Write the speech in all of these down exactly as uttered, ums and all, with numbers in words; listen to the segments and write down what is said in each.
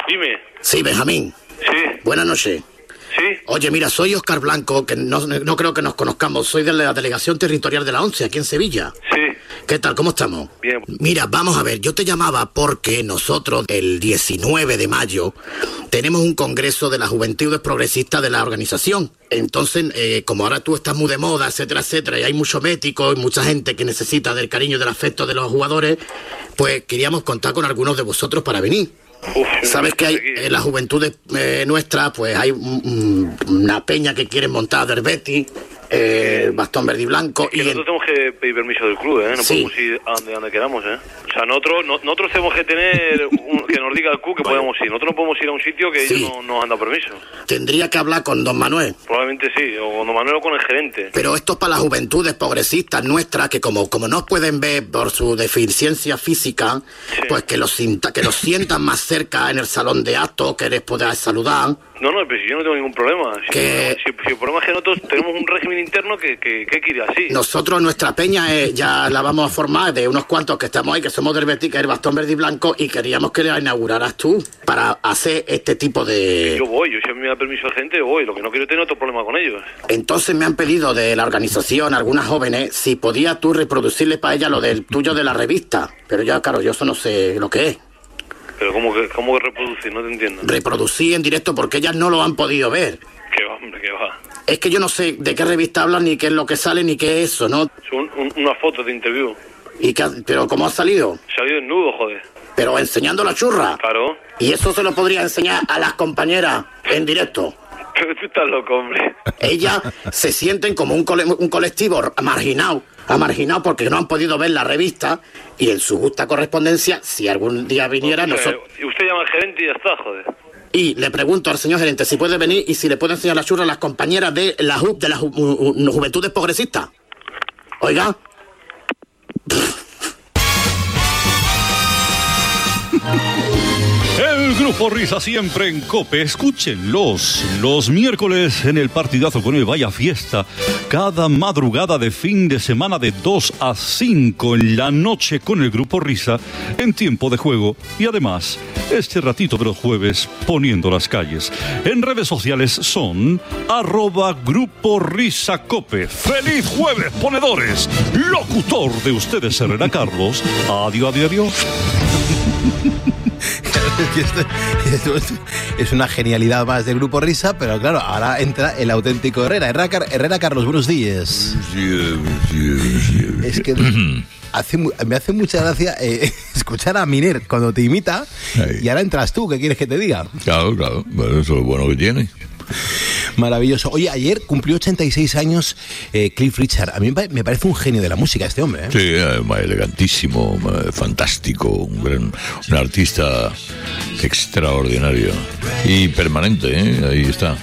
Dime. Sí, Benjamín. Sí. Buenas noches. Sí. Oye, mira, soy Óscar Blanco, que no, no creo que nos conozcamos. Soy de la Delegación Territorial de la ONCE, aquí en Sevilla. Sí. ¿Qué tal? ¿Cómo estamos? Bien. Mira, vamos a ver, yo te llamaba porque nosotros el diecinueve de mayo tenemos un congreso de las Juventudes Progresistas de la organización. Entonces, eh, como ahora tú estás muy de moda, etcétera, etcétera, y hay muchos médicos y mucha gente que necesita del cariño y del afecto de los jugadores, pues queríamos contar con algunos de vosotros para venir. Uf, Sabes que hay en las juventudes eh, nuestras, pues hay un, una peña que quieren montar del Betis, eh, bastón verde y blanco. Es que y nosotros en... tenemos que pedir permiso del club, ¿eh? No Sí. podemos ir a donde, a donde queramos, ¿eh? O sea, nosotros, no, nosotros tenemos que tener un, que nos diga el club que Vale. podemos ir. Nosotros no podemos ir a un sitio que Sí. ellos no nos han dado permiso. Tendría que hablar con don Manuel. Probablemente sí, o con don Manuel o con el gerente. Pero esto es para las juventudes progresistas nuestras, que como, como no pueden ver por su deficiencia física, Sí. pues que los, sienta, que los sientan más cerca en el salón de actos, que les puedan saludar. No, no, pero si yo no tengo ningún problema. Si, Que- si, si el problema es que nosotros tenemos un régimen interno que, que, que hay que ir así. Nosotros, nuestra peña, eh, ya la vamos a formar de unos cuantos que estamos ahí, que somos del Betis, que es el bastón verde y blanco, y queríamos que la inauguraras tú para hacer este tipo de... Yo voy, yo si a mí me da permiso el gerente, yo voy. Lo que no quiero es tener otro problema con ellos. Entonces me han pedido de la organización, algunas jóvenes, si podías tú reproducirle para ella lo del tuyo de la revista. Pero ya, claro, yo eso no sé lo que es. Pero ¿cómo que, cómo que reproducir? No te entiendo. Reproducir en directo porque ellas no lo han podido ver. Que va, hombre, que va. Es que yo no sé de qué revista hablan, ni qué es lo que sale, ni qué es eso, ¿no? Son un, una foto de interview. Y que, pero ¿cómo ha salido? Salió desnudo, joder. Pero enseñando la churra. Claro. Y eso se lo podría enseñar a las compañeras en directo. Pero tú estás loco, hombre. Ellas se sienten como un, cole- un colectivo marginado, marginado porque no han podido ver la revista, y en su justa correspondencia, si algún día viniera, O sea, nosotros... y usted llama al gerente y ya está, joder. Y le pregunto al señor gerente si puede venir y si le puede enseñar la churra a las compañeras de la Ju- de las Ju- Ju- Ju- Juventudes Progresistas. Oiga. El Grupo Risa siempre en COPE. Escúchenlos los miércoles en el partidazo con el Vaya Fiesta. Cada madrugada de fin de semana de dos a cinco en la noche con el Grupo Risa en tiempo de juego. Y además, este ratito de los jueves poniendo las calles. En redes sociales son arroba Grupo Risa Cope. ¡Feliz jueves, ponedores! Locutor de ustedes, Herrera Carlos. Adiós, adiós, adiós. Esto, esto es una genialidad más del Grupo Risa, pero claro, ahora entra el auténtico Herrera. Herrera, Herrera Carlos, buenos días. Es que hace, me hace mucha gracia eh, escuchar a Miner cuando te imita. Ahí. Y ahora entras tú, ¿qué quieres que te diga? Claro, claro, bueno, eso es lo bueno que tiene. Maravilloso. Oye, ayer cumplió ochenta y seis años eh, Cliff Richard. A mí me parece un genio de la música este hombre, ¿eh? Sí, eh, elegantísimo, eh, fantástico, un gran, un artista extraordinario y permanente, ¿eh? Ahí está.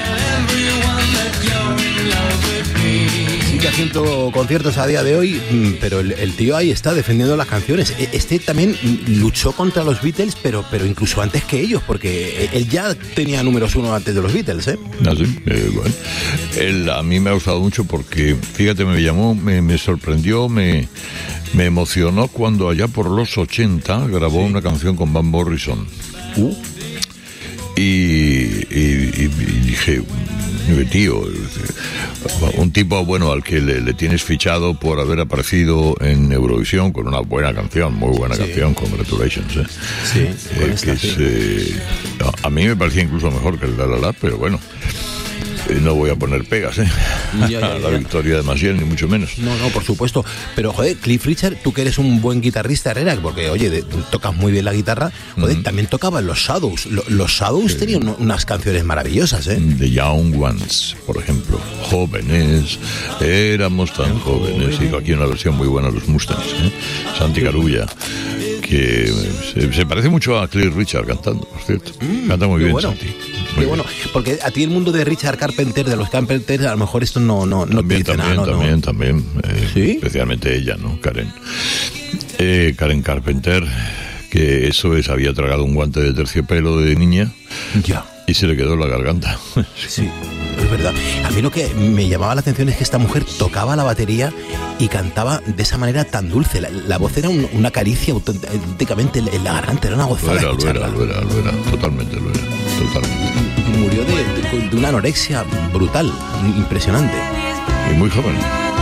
Sigue haciendo conciertos a día de hoy, pero el, el tío ahí está defendiendo las canciones. Este también luchó contra los Beatles, pero, pero incluso antes que ellos, porque él ya tenía números uno antes de los Beatles, ¿eh? Ah, sí, eh, bueno. Él, a mí me ha gustado mucho porque, fíjate, me llamó, me, me sorprendió, me, me emocionó cuando allá por los ochenta grabó sí. una canción con Van Morrison. Uh. Y, y, y, y dije, tío, un tipo bueno al que le, le tienes fichado por haber aparecido en Eurovisión con una buena canción, muy buena sí. canción, Congratulations, ¿eh? Sí, eh, que es, eh, a mí me parecía incluso mejor que el La La La, pero bueno, eh, no voy a poner pegas, ¿eh? Ya, ya, ya. La victoria de Maciel, ni mucho menos. No, no, por supuesto. Pero, joder, Cliff Richard, tú que eres un buen guitarrista, Herrera, porque, oye, de, tocas muy bien la guitarra, joder, mm. también tocaban los Shadows. Los, los Shadows sí. tenían unas canciones maravillosas, ¿eh? The Young Ones, por ejemplo. Jóvenes, éramos tan jóvenes. Y aquí una versión muy buena de los Mustangs, ¿eh? Santi Carulla, que se, se parece mucho a Cliff Richard cantando, por cierto. Mm, Canta muy bien, bueno. Santi. Qué bueno, porque a ti el mundo de Richard Carpenter, de los Carpenters, a lo mejor esto no, no, no también, te dice también, nada, ¿no? También, también, eh, ¿Sí? Especialmente ella, ¿no? Karen. Eh, Karen Carpenter, que eso es, había tragado un guante de terciopelo de niña. Ya. Y se le quedó en la garganta. Sí. verdad. A mí lo que me llamaba la atención es que esta mujer tocaba la batería y cantaba de esa manera tan dulce. La, la voz era un, una caricia auténticamente en la garganta, era una gozada. Lo era, lo era, lo era, lo era, totalmente lo era, totalmente. Y murió de, de, de una anorexia brutal, impresionante. Y muy joven.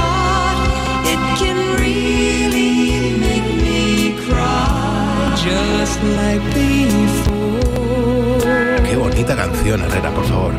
Qué bonita canción, Herrera, por favor.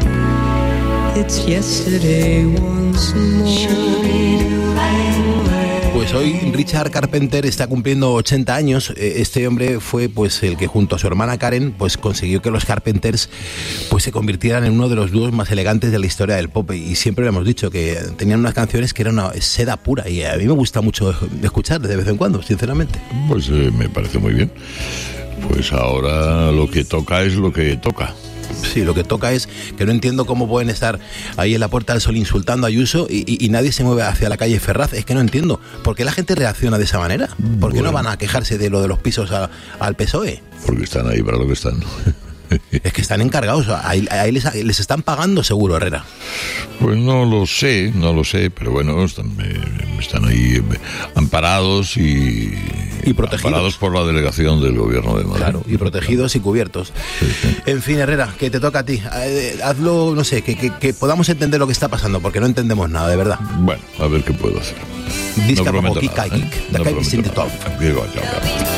Pues hoy Richard Carpenter está cumpliendo ochenta años. Este hombre fue pues el que junto a su hermana Karen pues consiguió que los Carpenters pues se convirtieran en uno de los dúos más elegantes de la historia del pop, y siempre le hemos dicho que tenían unas canciones que eran una seda pura, y a mí me gusta mucho escuchar de vez en cuando, sinceramente. Pues eh, me parece muy bien. Pues ahora lo que toca es lo que toca. Sí, lo que toca es que no entiendo cómo pueden estar ahí en la Puerta del Sol insultando a Ayuso y, y, y nadie se mueve hacia la calle Ferraz. Es que no entiendo. ¿Por qué la gente reacciona de esa manera? ¿Por qué bueno. no van a quejarse de lo de los pisos a, al P S O E? Porque están ahí para lo que están. Es que están encargados, ahí, ahí les, les están pagando seguro, Herrera. Pues no lo sé, no lo sé, pero bueno, están, están ahí amparados y, y protegidos. Amparados por la delegación del gobierno de Madrid. Claro, y protegidos y cubiertos. Sí, sí. En fin, Herrera, que te toca a ti. Hazlo, no sé, que, que, que podamos entender lo que está pasando, porque no entendemos nada, de verdad. Bueno, a ver qué puedo hacer. Disca no prometo como nada, Kika ¿eh? Kik, No prometo nada.